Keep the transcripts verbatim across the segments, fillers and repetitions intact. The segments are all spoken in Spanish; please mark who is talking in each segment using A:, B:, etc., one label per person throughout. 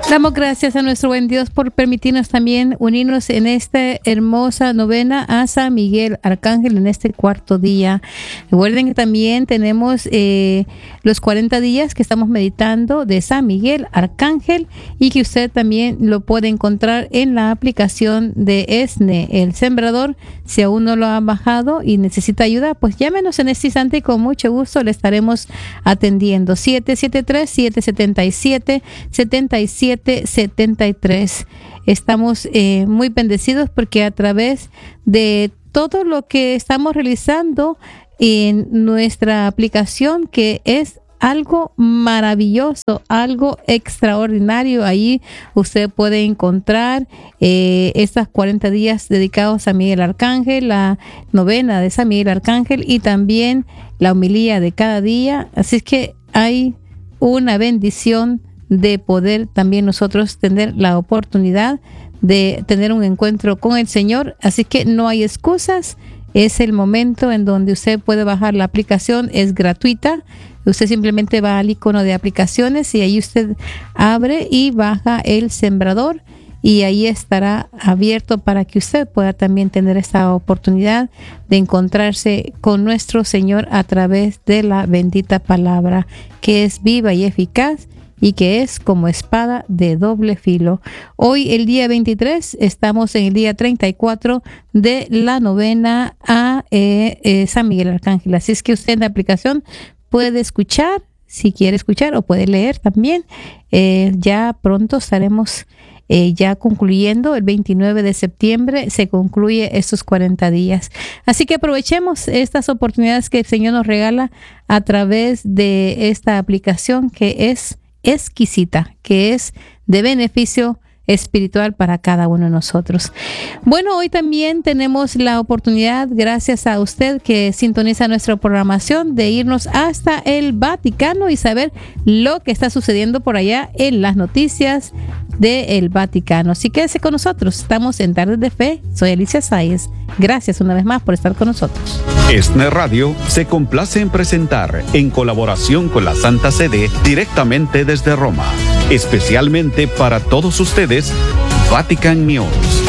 A: Damos gracias a nuestro buen Dios por permitirnos también unirnos en esta hermosa novena a San Miguel Arcángel en este cuarto día. Recuerden que también tenemos eh, los cuarenta días que estamos meditando de San Miguel Arcángel y que usted también lo puede encontrar en la aplicación de ESNE, el Sembrador. Si aún no lo ha bajado y necesita ayuda, pues llámenos en este instante y con mucho gusto le estaremos atendiendo. siete siete tres, siete siete siete, siete siete siete tres. Estamos eh, muy bendecidos porque a través de todo lo que estamos realizando en nuestra aplicación, que es algo maravilloso, algo extraordinario, ahí usted puede encontrar eh, estas cuarenta días dedicados a Miguel Arcángel, la novena de San Miguel Arcángel y también la homilía de cada día. Así es que hay una bendición de poder también nosotros tener la oportunidad de tener un encuentro con el Señor. Así que no hay excusas, es el momento en donde usted puede bajar la aplicación, es gratuita. Usted simplemente va al icono de aplicaciones y ahí usted abre y baja el Sembrador y ahí estará abierto para que usted pueda también tener esta oportunidad de encontrarse con nuestro Señor a través de la bendita palabra, que es viva y eficaz y que es como espada de doble filo. Hoy, el día veintitrés, estamos en el día treinta y cuatro de la novena a eh, eh, San Miguel Arcángel. Así es que usted en la aplicación puede escuchar, si quiere escuchar, o puede leer también. Eh, ya pronto estaremos eh, ya concluyendo, el veintinueve de septiembre se concluye estos cuarenta días. Así que aprovechemos estas oportunidades que el Señor nos regala a través de esta aplicación que es exquisita, que es de beneficio espiritual para cada uno de nosotros. Bueno, hoy también tenemos la oportunidad, gracias a usted que sintoniza nuestra programación, de irnos hasta el Vaticano y saber lo que está sucediendo por allá en las noticias del Vaticano. Así que quédese con nosotros. Estamos en Tardes de Fe. Soy Alicia Sáez. Gracias una vez más por estar con nosotros.
B: ESNE Radio se complace en presentar, en colaboración con la Santa Sede, directamente desde Roma, especialmente para todos ustedes, Vatican News.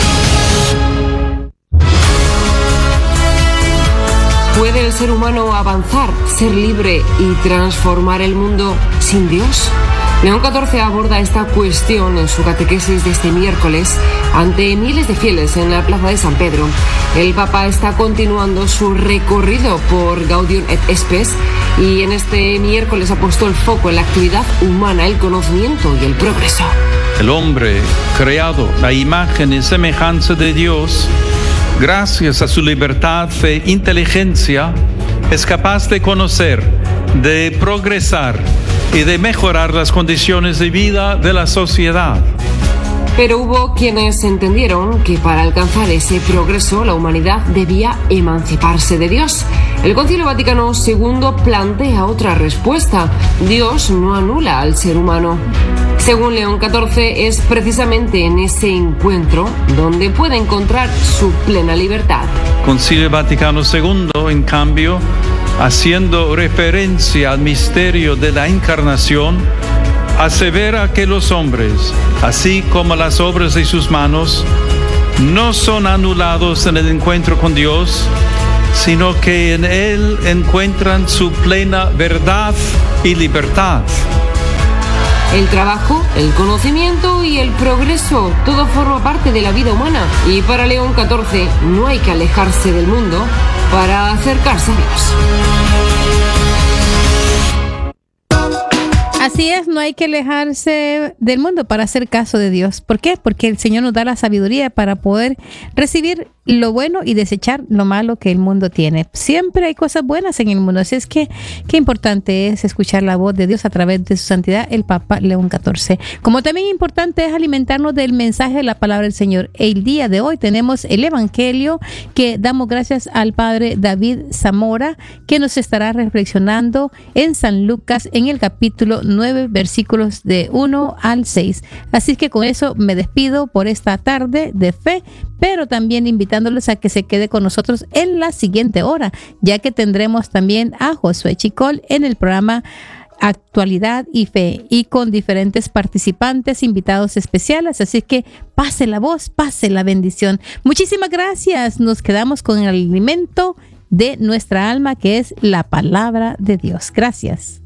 C: ¿Puede el ser humano avanzar, ser libre y transformar el mundo sin Dios? León catorce aborda esta cuestión en su catequesis de este miércoles ante miles de fieles en la plaza de San Pedro. El Papa está continuando su recorrido por Gaudium et Spes y en este miércoles ha puesto el foco en la actividad humana, el conocimiento y el progreso.
D: El hombre, creado a imagen y semejanza de Dios, gracias a su libertad e inteligencia, es capaz de conocer, de progresar y de mejorar las condiciones de vida de la sociedad.
C: Pero hubo quienes entendieron que para alcanzar ese progreso la humanidad debía emanciparse de Dios. El Concilio Vaticano segundo plantea otra respuesta: Dios no anula al ser humano. Según León catorce, es precisamente en ese encuentro donde puede encontrar su plena libertad.
D: Concilio Vaticano segundo, en cambio, haciendo referencia al misterio de la encarnación, asevera que los hombres, así como las obras de sus manos, no son anulados en el encuentro con Dios, sino que en Él encuentran su plena verdad y libertad.
C: El trabajo, el conocimiento y el progreso, todo forma parte de la vida humana. Y para León catorce no hay que alejarse del mundo para acercarse a Dios.
A: Así es, no hay que alejarse del mundo para hacer caso de Dios. ¿Por qué? Porque el Señor nos da la sabiduría para poder recibir lo bueno y desechar lo malo que el mundo tiene. Siempre hay cosas buenas en el mundo, así es que qué importante es escuchar la voz de Dios a través de su santidad, el Papa León catorce. Como también importante es alimentarnos del mensaje de la palabra del Señor. El día de hoy tenemos el Evangelio que damos gracias al Padre David Zamora, que nos estará reflexionando en San Lucas en el capítulo nueve, versículos de uno al seis. Así que con eso me despido por esta tarde de fe, pero también invitándoles a que se quede con nosotros en la siguiente hora, ya que tendremos también a Josué Chicol en el programa actualidad y fe, y con diferentes participantes, invitados especiales. Así que pase la voz, pase la bendición. Muchísimas gracias. Nos quedamos con el alimento de nuestra alma, que es la palabra de Dios. Gracias.